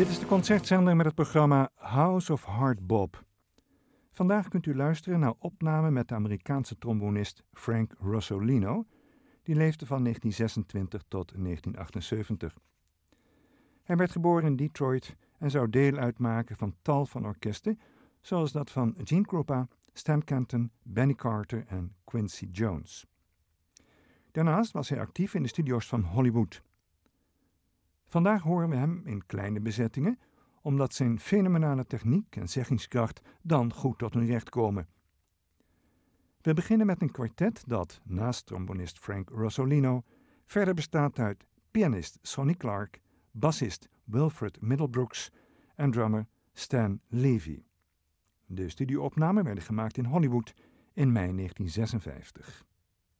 Dit is de concertzender met het programma House of Hard Bop. Vandaag kunt u luisteren naar opnamen met de Amerikaanse trombonist Frank Rossolino. Die leefde van 1926 tot 1978. Hij werd geboren in Detroit en zou deel uitmaken van tal van orkesten, zoals dat van Gene Krupa, Stan Kenton, Benny Carter en Quincy Jones. Daarnaast was hij actief in de studio's van Hollywood. Vandaag horen we hem in kleine bezettingen, omdat zijn fenomenale techniek en zeggingskracht dan goed tot hun recht komen. We beginnen met een kwartet dat, naast trombonist Frank Rossolino, verder bestaat uit pianist Sonny Clark, bassist Wilfred Middlebrooks en drummer Stan Levy. De studioopnamen werden gemaakt in Hollywood in mei 1956.